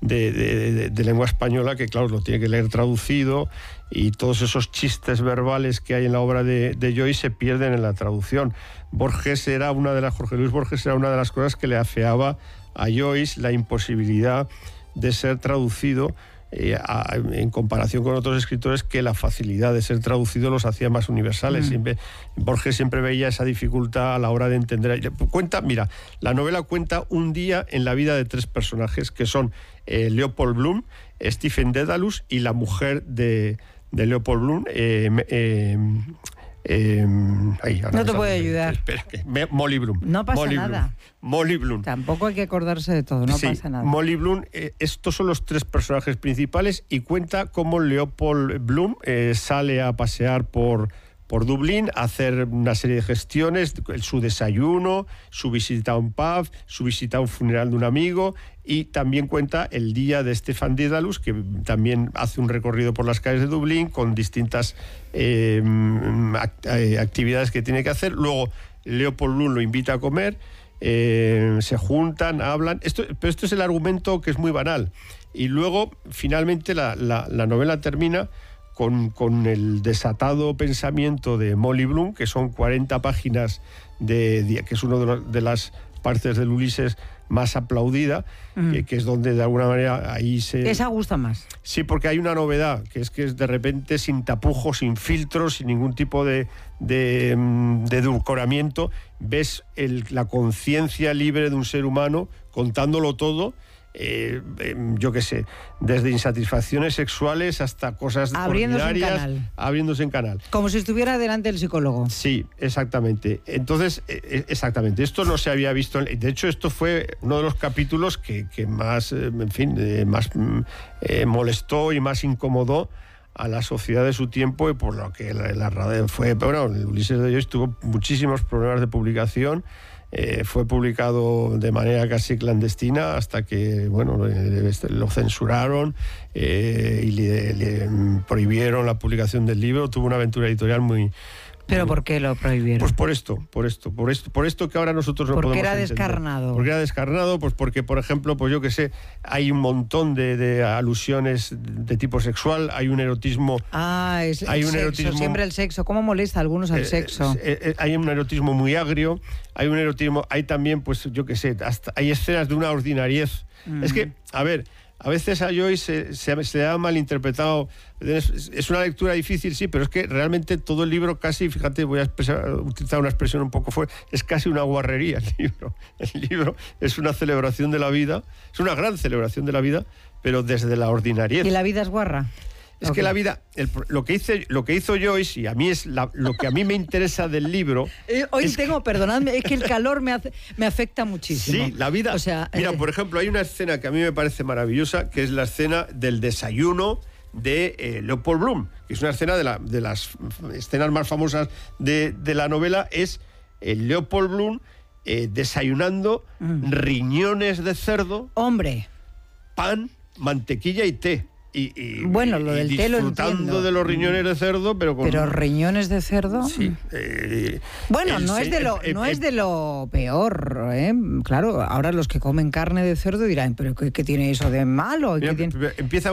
de lengua española, que claro, lo tiene que leer traducido, y todos esos chistes verbales que hay en la obra de Joyce se pierden en la traducción. Jorge Luis Borges era una de las cosas que le afeaba a Joyce, la imposibilidad de ser traducido, en comparación con otros escritores, que la facilidad de ser traducido los hacía más universales. Borges siempre veía esa dificultad a la hora de entender. La novela cuenta un día en la vida de 3 personajes, que son Leopold Bloom, Stephen Dedalus y la mujer de Leopold Bloom, no te puedo ayudar. Espera, Molly Bloom. No pasa nada. Molly Bloom. Tampoco hay que acordarse de todo, no pasa nada. Molly Bloom, estos son los 3 personajes principales, y cuenta cómo Leopold Bloom sale a pasear por Dublín, a hacer una serie de gestiones, su desayuno, su visita a un pub, su visita a un funeral de un amigo, y también cuenta el día de Stephen Dedalus, que también hace un recorrido por las calles de Dublín con distintas actividades que tiene que hacer. Luego Leopold Bloom lo invita a comer, se juntan, hablan. Pero esto es el argumento, que es muy banal. Y luego, finalmente, la novela termina con el desatado pensamiento de Molly Bloom, que son 40 páginas, que es una de las partes del Ulises más aplaudida, que es donde de alguna manera ahí se... Esa gusta más. Sí, porque hay una novedad, que es de repente, sin tapujos, sin filtros, sin ningún tipo de edulcoramiento, ves la conciencia libre de un ser humano contándolo todo. Yo qué sé, desde insatisfacciones sexuales hasta cosas ordinarias, abriéndose en canal. Como si estuviera delante del psicólogo. Sí, exactamente. Entonces, exactamente, esto no se había visto. De hecho, esto fue uno de los capítulos que más, más molestó y más incomodó a la sociedad de su tiempo, y por lo que la radio fue... Bueno, el Ulises de Joyce tuvo muchísimos problemas de publicación. Fue publicado de manera casi clandestina hasta que, lo censuraron y le prohibieron la publicación del libro. Tuvo una aventura editorial muy... ¿Pero por qué lo prohibieron? Pues por esto que ahora nosotros no podemos entender. Porque era descarnado, pues porque, por ejemplo, pues yo que sé, hay un montón de alusiones de tipo sexual, hay un erotismo... Siempre el sexo. ¿Cómo molesta a algunos al sexo? Hay un erotismo muy agrio, hay también, pues yo que sé, hasta hay escenas de una ordinariez. Es que, a veces a Joyce se ha malinterpretado. Es una lectura difícil, sí, pero es que realmente todo el libro casi, fíjate, voy a utilizar una expresión un poco fuerte, es casi una guarrería el libro. El libro es una celebración de la vida, es una gran celebración de la vida, pero desde la ordinariedad. ¿Y la vida es guarra? Es que la vida, lo que hizo Joyce, y a mí es lo que a mí me interesa del libro... Perdonadme, es que el calor me afecta muchísimo. Sí, la vida... Mira, por ejemplo, hay una escena que a mí me parece maravillosa, que es la escena del desayuno de Leopold Bloom, que es una escena de las escenas más famosas de la novela, es Leopold Bloom desayunando riñones de cerdo, pan, mantequilla y té. Bueno, lo del té lo entiendo. Disfrutando de los riñones de cerdo, pero con... ¿Pero riñones de cerdo? Sí. Bueno, no es de lo peor, ¿eh? Claro, ahora los que comen carne de cerdo dirán, ¿pero qué tiene eso de malo? Mira, empieza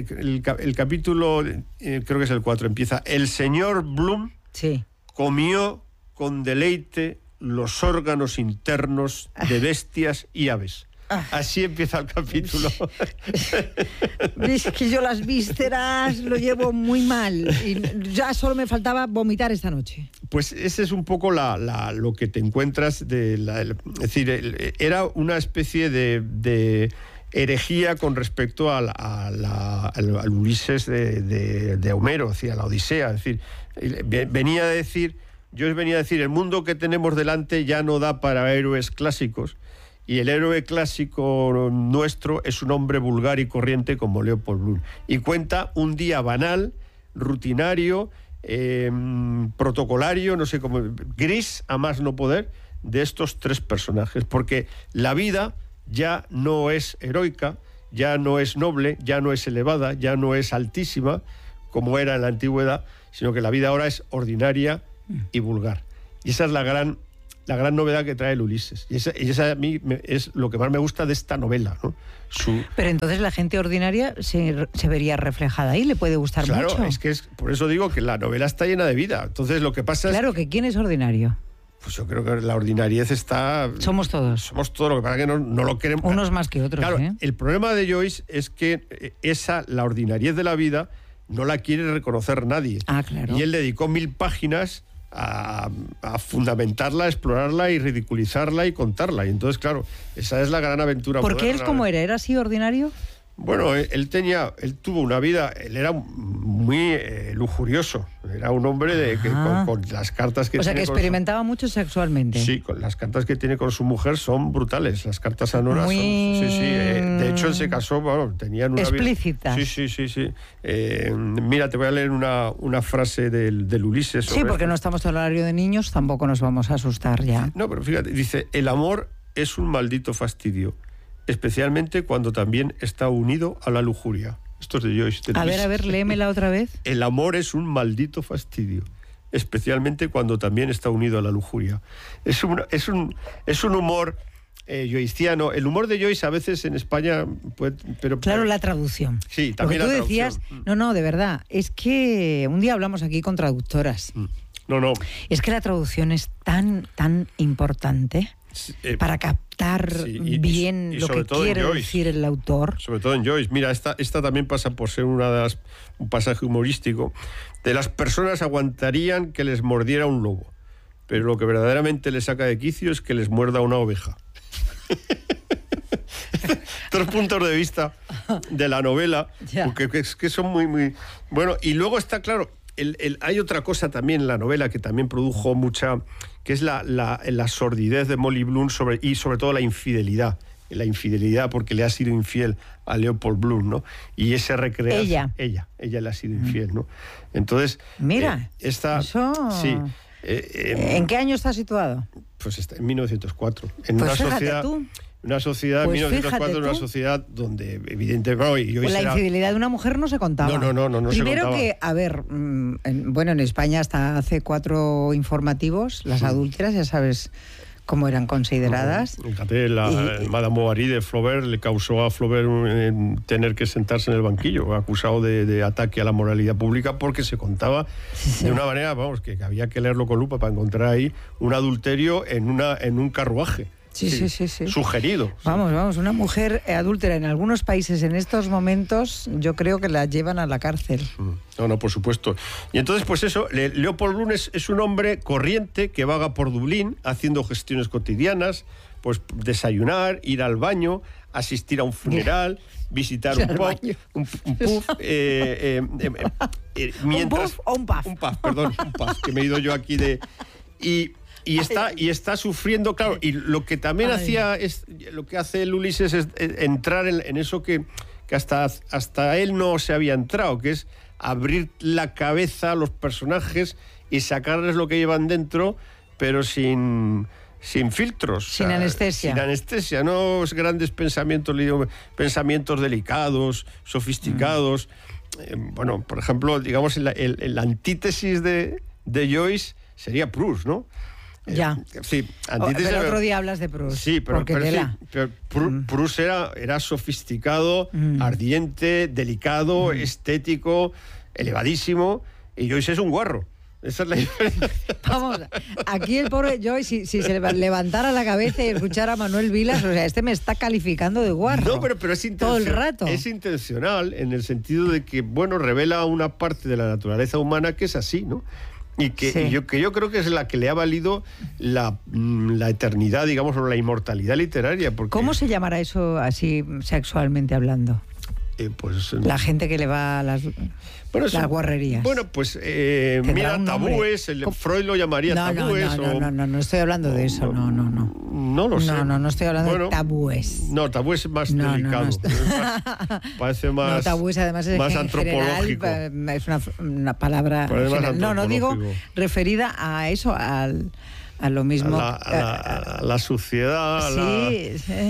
el capítulo, creo que es el 4, empieza: el señor Bloom comió con deleite los órganos internos de bestias y aves. Así empieza el capítulo. Es que yo las vísceras lo llevo muy mal y ya solo me faltaba vomitar esta noche. Pues ese es un poco lo que te encuentras es decir, era una especie de herejía con respecto al Ulises de Homero, es decir, a la Odisea. Es decir, venía a decir, el mundo que tenemos delante ya no da para héroes clásicos. Y el héroe clásico nuestro es un hombre vulgar y corriente como Leopold Bloom. Y cuenta un día banal, rutinario, protocolario, no sé cómo, gris a más no poder, de estos 3 personajes. Porque la vida ya no es heroica, ya no es noble, ya no es elevada, ya no es altísima, como era en la antigüedad, sino que la vida ahora es ordinaria y vulgar. Y esa es la gran la gran novedad que trae el Ulises. Y esa a mí es lo que más me gusta de esta novela, ¿no? Pero entonces la gente ordinaria se vería reflejada ahí, le puede gustar mucho. Claro, por eso digo que la novela está llena de vida. Entonces lo que pasa Claro, que ¿quién es ordinario? Pues yo creo que la ordinariez está... Somos todos. Somos todos, lo que pasa es que no lo queremos... Unos más que otros, Claro, el problema de Joyce es que la ordinariez de la vida no la quiere reconocer nadie. Ah, claro. Y él dedicó 1000 páginas a fundamentarla, a explorarla y ridiculizarla y contarla. Y entonces, claro, esa es la gran aventura. ¿Por qué él cómo era? ¿Era así ordinario? Bueno, él tuvo una vida, él era muy lujurioso, era un hombre con las cartas que tiene. O sea, que experimentaba mucho sexualmente. Sí, con las cartas que tiene con su mujer son brutales, las cartas a Nora muy... son... Sí, de hecho él se casó, bueno, tenían una explícitas. Vida... Sí. Mira, te voy a leer una frase del Ulises. Sí, porque no estamos en el horario de niños, tampoco nos vamos a asustar ya. No, pero fíjate, dice, el amor es un maldito fastidio, especialmente cuando también está unido a la lujuria. Esto es de Joyce. A ver, léemela otra vez. El amor es un maldito fastidio, especialmente cuando también está unido a la lujuria. Es un humor joyciano. El humor de Joyce a veces en España... Claro, la traducción. Sí, también lo que la tú decías, traducción. No, de verdad, es que un día hablamos aquí con traductoras. No. Es que la traducción es tan importante... para captar bien lo que quiere decir el autor. Sobre todo en Joyce. Mira, esta también pasa por ser un pasaje humorístico. De las personas aguantarían que les mordiera un lobo, pero lo que verdaderamente les saca de quicio es que les muerda una oveja. 3 puntos de vista de la novela, porque es que son muy... Bueno, y luego está claro... hay otra cosa también en la novela que también produjo mucha, que es la sordidez de Molly Bloom y sobre todo la infidelidad porque le ha sido infiel a Leopold Bloom, ¿no? Y ese recreación... Ella le ha sido infiel, ¿no? Entonces... Mira, eso... Sí. ¿En qué año está situado? Pues está en 1904. En pues una fíjate sociedad... tú. Una sociedad, pues 1904, una sociedad donde evidentemente... Pues la infidelidad de una mujer no se contaba. No Primero se contaba. que, a ver, en España hasta hace 4 informativos, las adúlteras, ya sabes cómo eran consideradas. Fíjate, Madame Bovary de Flaubert le causó a Flaubert tener que sentarse en el banquillo, acusado de ataque a la moralidad pública, porque se contaba de una manera, vamos, que había que leerlo con lupa para encontrar ahí un adulterio en un carruaje. Sí. Sugerido. Vamos, una mujer adúltera en algunos países en estos momentos, yo creo que la llevan a la cárcel. No, por supuesto. Y entonces, pues eso, Leopold Bloom es un hombre corriente que vaga por Dublín haciendo gestiones cotidianas, pues desayunar, ir al baño, asistir a un funeral, visitar un pub, mientras... ¿Un pub? Un pub, que me he ido yo aquí de... Y está sufriendo, claro, y lo que también lo que hace el Ulises es entrar en eso que hasta él no se había entrado, que es abrir la cabeza a los personajes y sacarles lo que llevan dentro, pero sin filtros. Sin anestesia. Sin anestesia, no grandes pensamientos delicados, sofisticados. Bueno, por ejemplo, digamos, la antítesis de Joyce sería Proust, ¿no? Ya. Sí, pero otro día hablas de Proust. Sí, pero Proust era sofisticado, ardiente, delicado, estético, elevadísimo, y Joyce es un guarro. Esa es la diferencia. Vamos, aquí el pobre Joyce, si se levantara la cabeza y escuchara a Manuel Vilas, o sea, me está calificando de guarro. No, pero es intencional. Todo el rato. Es intencional en el sentido de que, bueno, revela una parte de la naturaleza humana que es así, ¿no? Y que yo creo que es la que le ha valido la eternidad, digamos, o la inmortalidad literaria. Porque... ¿Cómo se llamará eso así sexualmente hablando? Pues, la gente que le va a las guarrerías. Bueno, pues mira, tabúes, Freud lo llamaría tabúes. No estoy hablando de eso, no. No lo sé. No estoy hablando de tabúes. No, tabúes es más delicado. Parece más. No, tabúes además es más antropológico. General, es una palabra. No digo referida a eso, a lo mismo. A la suciedad. Sí.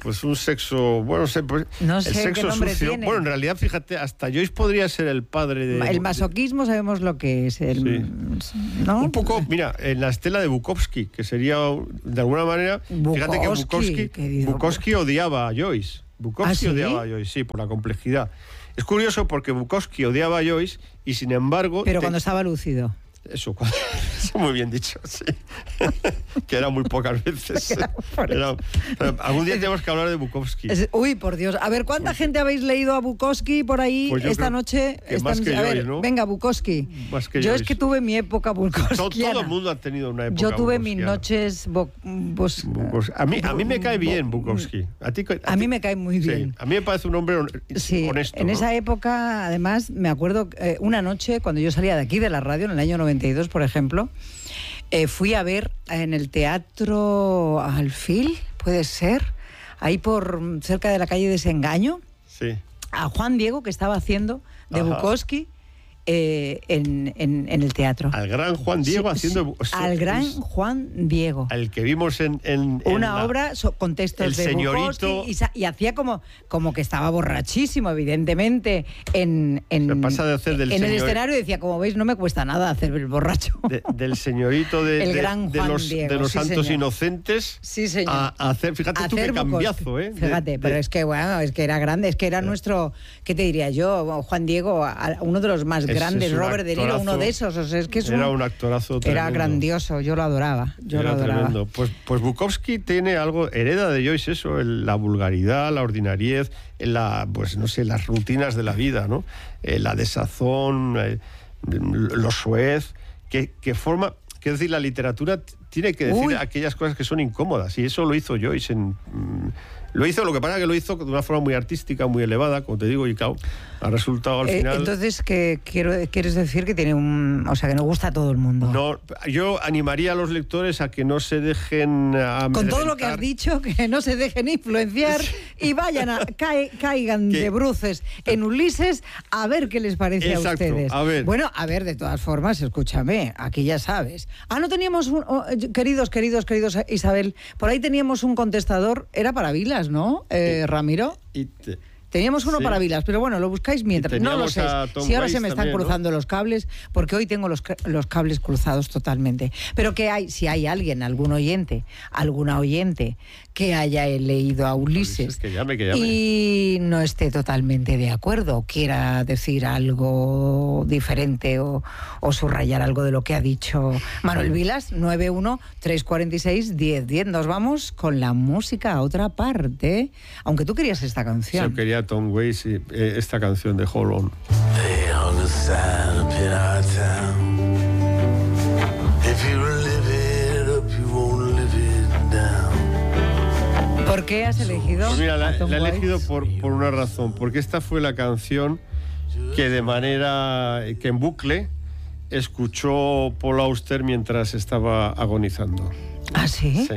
Pues un sexo, bueno, no sé el sexo qué nombre sucio. tiene. Bueno, en realidad, fíjate, hasta Joyce podría ser el padre de... El masoquismo sabemos lo que es. ¿No? Un poco, mira, en la estela de Bukowski, que sería, de alguna manera... Fíjate que Bukowski odiaba a Joyce. Bukowski odiaba a Joyce, sí, por la complejidad. Es curioso porque Bukowski odiaba a Joyce y, sin embargo... Pero cuando estaba lúcido. Eso muy bien dicho, sí. Que era muy pocas veces. Algún día tenemos que hablar de Bukowski. Uy, por Dios. A ver, ¿cuánta gente habéis leído a Bukowski por ahí esta noche? Más que a ver, ¿no? Venga, Bukowski. Yo es que tuve mi época Bukowskiana. Todo el mundo ha tenido una época. Yo tuve mis noches a mí me cae bien Bukowski. A mí me cae muy bien. A mí me parece un hombre honesto. En esa época, además, me acuerdo una noche cuando yo salía de aquí de la radio en el año 92, por ejemplo, fui a ver en el Teatro Alfil, puede ser, ahí por cerca de la calle Desengaño, a Juan Diego, que estaba haciendo de Bukowski en el teatro. Al gran Juan Diego haciendo... Al gran Juan Diego. Al que vimos en una obra con textos de Bukowski y hacía como que estaba borrachísimo, evidentemente, en el escenario, y decía, como veis, no me cuesta nada hacer el borracho. Del señorito de los santos inocentes. Sí, señor. A hacer, fíjate tú qué cambiazo, ¿eh? Fíjate, pero es que, bueno, es que era grande, es que era nuestro, ¿qué te diría yo? Juan Diego, uno de los más grandes, Robert De Niro, uno de esos, o sea, es que era un actorazo tremendo. Era grandioso, yo lo adoraba. Tremendo. Pues Bukowski tiene algo, hereda de Joyce eso, la vulgaridad, la ordinariez, pues no sé, las rutinas de la vida, ¿no? La desazón, lo soez, que forma, quiero decir, la literatura tiene que decir aquellas cosas que son incómodas, y eso lo hizo Joyce lo que pasa es que lo hizo de una forma muy artística, muy elevada, como te digo, y claro, ha resultado al final... Entonces, ¿quieres decir que tiene o sea, que no gusta a todo el mundo? No, yo animaría a los lectores a que no se dejen con todo lo que has dicho, que no se dejen influenciar y vayan caigan de bruces en Ulises a ver qué les parece a ustedes. Bueno, a ver, de todas formas, escúchame, aquí ya sabes. No teníamos queridos Isabel, por ahí teníamos un contestador, era para Vilas, ¿no, Ramiro? Teníamos uno para Vilas, pero bueno, lo buscáis mientras. No lo sé. Si ahora se me están cruzando los cables, porque hoy tengo los cables cruzados totalmente. Pero si hay alguien, algún oyente, alguna oyente que haya leído a Ulises que llame. Y no esté totalmente de acuerdo, quiera decir algo diferente o subrayar algo de lo que ha dicho Manuel Vilas, 91-346-1010. Nos vamos con la música a otra parte. Aunque tú querías esta canción. Yo quería Tom Waits y esta canción de Hold On. ¿Por qué has elegido? Pues mira, la he elegido por una razón, porque esta fue la canción que que en bucle escuchó Paul Auster mientras estaba agonizando. ¿Ah, sí?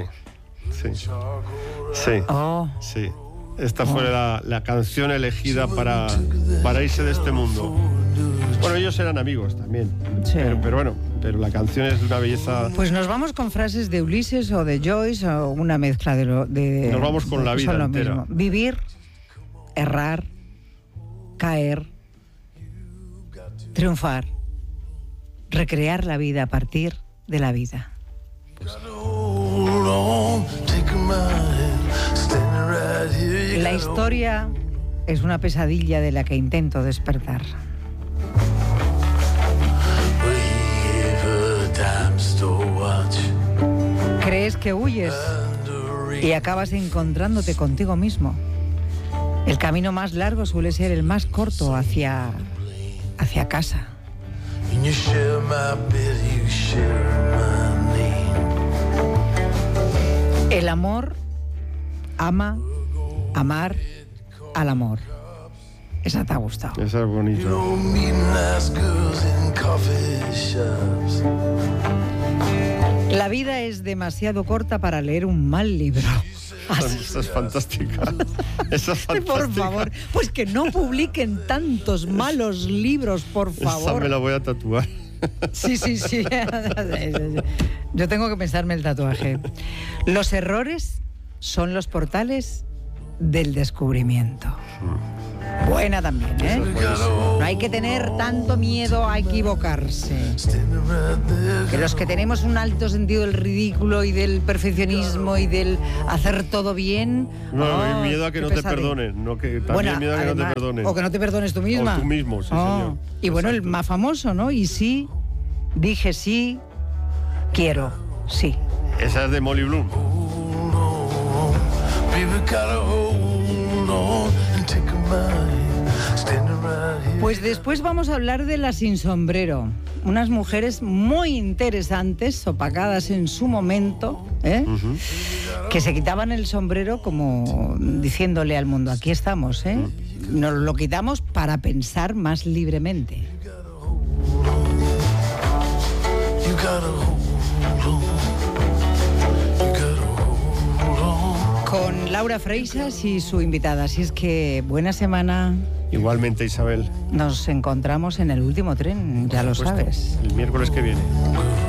Sí. Sí. Esta fue la canción elegida para irse de este mundo. Bueno, ellos eran amigos también. Sí. Pero la canción es de una belleza... Pues nos vamos con frases de Ulises o de Joyce o una mezcla de... Nos vamos con la vida entera. Mismo. Vivir, errar, caer, triunfar, recrear la vida a partir de la vida. La historia es una pesadilla de la que intento despertar. Crees que huyes y acabas encontrándote contigo mismo. El camino más largo suele ser el más corto hacia casa. El amor ama, amar al amor. Esa te ha gustado. Esa es bonita. La vida es demasiado corta para leer un mal libro. Esa es fantástica. Esa es fantástica. Por favor, pues que no publiquen tantos malos libros, por favor. Esa me la voy a tatuar. Sí. Yo tengo que pensarme el tatuaje. Los errores son los portales del descubrimiento. Buena también, ¿eh? No hay que tener tanto miedo a equivocarse. Que los que tenemos un alto sentido del ridículo y del perfeccionismo y del hacer todo bien... No, hay miedo a que no te perdonen. No, que también miedo a que no te perdonen. O que no te perdones tú misma. O tú mismo, sí, señor. Y bueno, el más famoso, ¿no? Y sí, dije sí, quiero, sí. Esa es de Molly Bloom. Pues después vamos a hablar de las sin sombrero, unas mujeres muy interesantes, opacadas en su momento, que se quitaban el sombrero como diciéndole al mundo, aquí estamos, nos lo quitamos para pensar más libremente. Con Laura Freixas y su invitada. Así es que buena semana. Igualmente, Isabel. Nos encontramos en el último tren, ya lo sabes. El miércoles que viene.